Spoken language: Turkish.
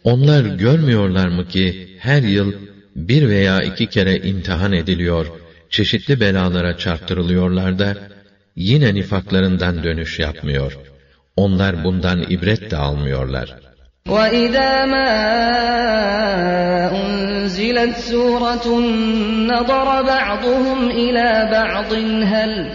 Onlar görmüyorlar mı ki her yıl bir veya iki kere imtihan ediliyor, çeşitli belalara çarptırılıyorlar da yine nifaklarından dönüş yapmıyor. Onlar bundan ibret de almıyorlar. وَإِذَا مَا أُنْزِلَتْ سُورَةٌ نَظَرَ بَعْضُهُمْ إِلَى بَعْضٍ هَلْ